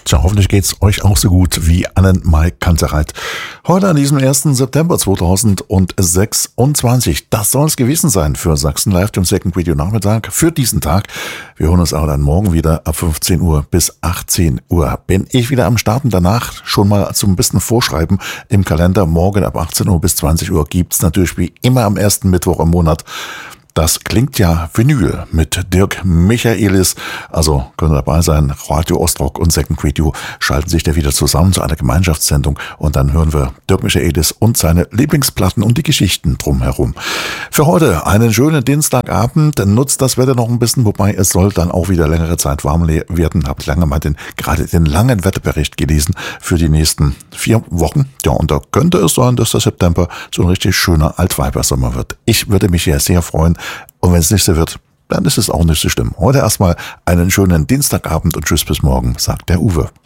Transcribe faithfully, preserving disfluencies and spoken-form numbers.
Tja, hoffentlich geht's euch auch so gut wie Annen-Mai Kantereit. Heute an diesem ersten September zweitausendsechsundzwanzig. Das soll es gewesen sein für Sachsen Live, dem Second Radio Nachmittag, für diesen Tag. Wir hören uns aber dann morgen wieder ab fünfzehn Uhr bis achtzehn Uhr. Bin ich wieder am Start und danach schon mal zum bisschen vorschreiben im Kalender. Morgen ab achtzehn Uhr bis zwanzig Uhr gibt's natürlich wie immer am ersten Mittwoch im Monat. Das klingt ja Vinyl mit Dirk Michaelis. Also können dabei sein. Radio Ostrock und Second Radio schalten sich da wieder zusammen zu einer Gemeinschaftssendung. Und dann hören wir Dirk Michaelis und seine Lieblingsplatten und die Geschichten drumherum. Für heute einen schönen Dienstagabend. Nutzt das Wetter noch ein bisschen, wobei es soll dann auch wieder längere Zeit warm werden. Habe ich lange mal den, gerade den langen Wetterbericht gelesen für die nächsten vier Wochen. Ja, und da könnte es sein, dass der September so ein richtig schöner Altweibersommer wird. Ich würde mich ja sehr freuen. Und wenn es nicht so wird, dann ist es auch nicht so schlimm. Heute erstmal einen schönen Dienstagabend und tschüss bis morgen, sagt der Uwe.